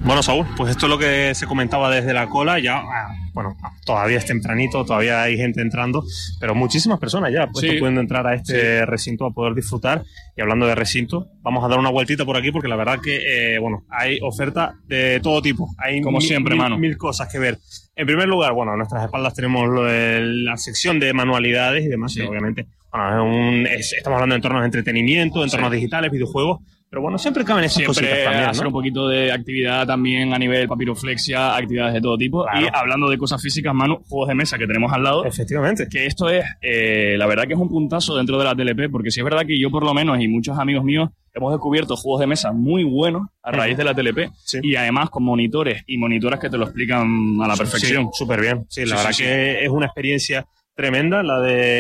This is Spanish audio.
Bueno, Saúl, pues esto es lo que se comentaba desde la cola. Ya, bueno, todavía es tempranito, todavía hay gente entrando, pero muchísimas personas ya pudiendo entrar a este recinto a poder disfrutar. Y hablando de recinto, vamos a dar una vueltita por aquí porque la verdad que, hay oferta de todo tipo. Hay como siempre, mil cosas que ver. En primer lugar, bueno, a nuestras espaldas tenemos la sección de manualidades y demás, que obviamente, estamos hablando de entornos de entretenimiento, entornos digitales, videojuegos. Pero bueno, siempre caben esas cositas también, ¿no? Hacer un poquito de actividad también a nivel papiroflexia, actividades de todo tipo. Claro. Y hablando de cosas físicas, Manu, juegos de mesa que tenemos al lado. Efectivamente. Que esto es, la verdad que es un puntazo dentro de la TLP, porque sí es verdad que yo por lo menos y muchos amigos míos hemos descubierto juegos de mesa muy buenos a raíz de la TLP y además con monitores y monitoras que te lo explican a la perfección. Súper bien. Sí, la verdad que es una experiencia tremenda la de